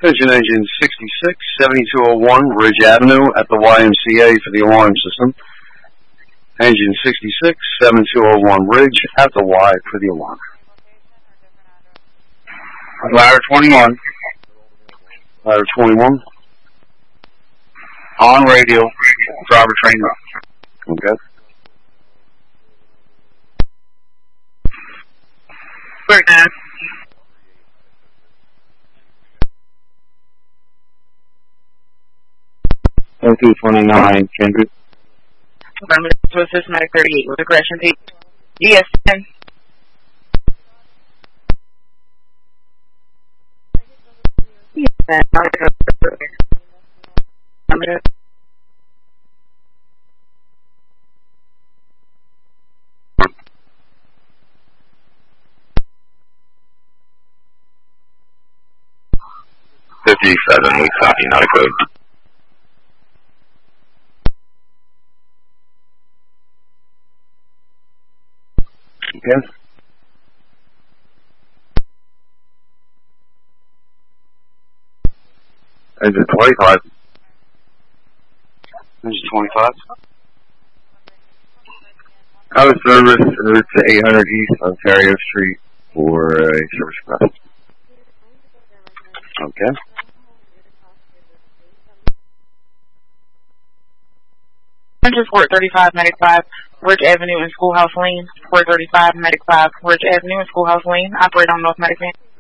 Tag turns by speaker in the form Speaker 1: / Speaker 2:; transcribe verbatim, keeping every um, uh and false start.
Speaker 1: Attention engine sixty-six seventy-two oh one, Ridge Avenue at the Y M C A for the alarm system. Engine sixty-six seventy-two oh one, Ridge at the Y for the alarm.
Speaker 2: Ladder twenty-one.
Speaker 1: Ladder twenty-one.
Speaker 2: On radio, driver train route.
Speaker 1: Okay.
Speaker 2: Clear, Dad.
Speaker 3: two twenty-nine, Kendrick.
Speaker 4: Affirmative to assist Medic thirty-eight with aggression to D S ten. Affirmative.
Speaker 3: fifty-seven, we copy, not a code.
Speaker 1: Okay.
Speaker 3: Engine twenty-five.
Speaker 1: Engine twenty-five.
Speaker 3: Out of service, route to eight hundred East Ontario Street for a service request.
Speaker 1: Okay.
Speaker 4: Engine four thirty-five, Medic five, Ridge Avenue and Schoolhouse Lane. four thirty-five, Medic five, Ridge Avenue and Schoolhouse Lane. Operate on North Medic Van.